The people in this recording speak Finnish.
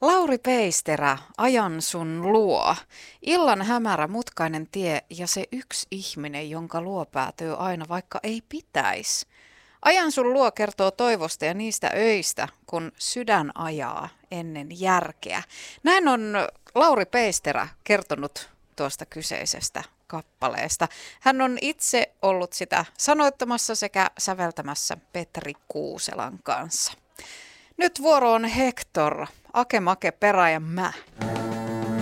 Lauri Peisterä, ajan sun luo. Illan hämärä mutkainen tie ja se yksi ihminen, jonka luo päätyy aina vaikka ei pitäisi. Ajan sun luo kertoo toivosta ja niistä öistä, kun sydän ajaa ennen järkeä. Näin on Lauri Peisterä kertonut tuosta kyseisestä kappaleesta. Hän on itse ollut sitä sanoittamassa sekä säveltämässä Petri Kuuselan kanssa. Nyt vuoro on Hector, Ake Make Perä ja mä.